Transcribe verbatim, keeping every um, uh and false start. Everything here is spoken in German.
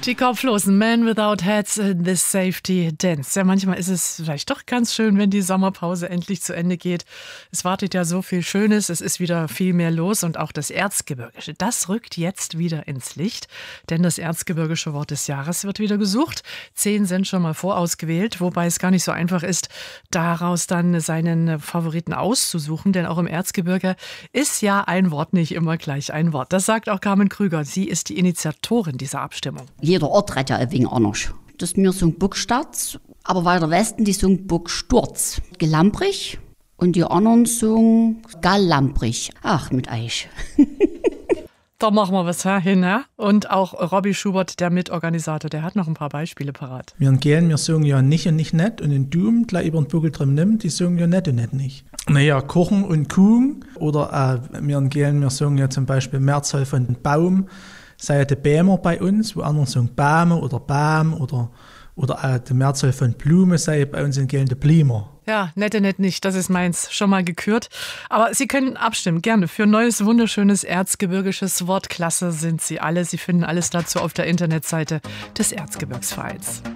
Die Kopflosen, Men Without Hats, The Safety Dance. Ja, manchmal ist es vielleicht doch ganz schön, wenn die Sommerpause endlich zu Ende geht. Es wartet ja so viel Schönes, es ist wieder viel mehr los und auch das Erzgebirgische, das rückt jetzt wieder ins Licht, denn das erzgebirgische Wort des Jahres wird wieder gesucht. Zehn sind schon mal vorausgewählt, wobei es gar nicht so einfach ist, daraus dann seinen Favoriten auszusuchen, denn auch im Erzgebirge ist ja ein Wort nicht immer gleich ein Wort. Das sagt auch Carmen Krüger, sie ist die Initiatorin dieser Abstimmung. Jeder Ort hat ja ein wenig anders. Das ist mir so ein Burgstadt, aber weiter Westen, die sagen Burgsturz. Gelamprig und die anderen sagen Galamprig. Ach, mit Eich. Da machen wir was hin, ja? Und auch Robby Schubert, der Mitorganisator, der hat noch ein paar Beispiele parat. Wir gehen, wir sagen ja nicht und nicht nett und in Doom gleich über den Buckel drin nimmt, die sagen ja nett und nett nicht. Naja, kochen und kuchen oder äh, wir gehen, wir sagen ja zum Beispiel Mehrzahl von Baum, sei ja der Bämer bei uns, wo andere sagen Bäme oder Bäm oder, oder äh, die Mehrzahl von Blume sei bei uns in Gelen der Blimer. Ja, nette, nett nicht, das ist meins, schon mal gekürt. Aber Sie können abstimmen, gerne, für ein neues, wunderschönes erzgebirgisches Wort. Klasse sind Sie alle. Sie finden alles dazu auf der Internetseite des Erzgebirgsvereins.